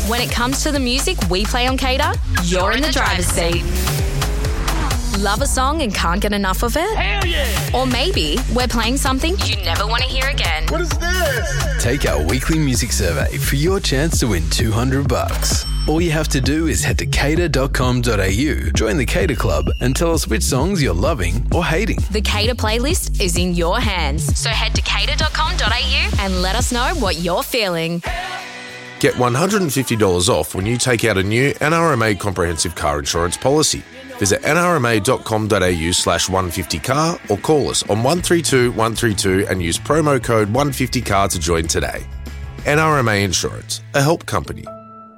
When it comes to the music we play on Cater, you're in the driver's seat. Love a song and can't get enough of it? Hell yeah! Or maybe we're playing something you never want to hear again. What is this? Take our weekly music survey for your chance to win $200. All you have to do is head to cater.com.au, join the Cater Club, and tell us which songs you're loving or hating. The Cater playlist is in your hands. So head to cater.com.au and let us know what you're feeling. Get $150 off when you take out a new NRMA comprehensive car insurance policy. Visit nrma.com.au/150car or call us on 132 132 and use promo code 150car to join today. NRMA Insurance, a help company.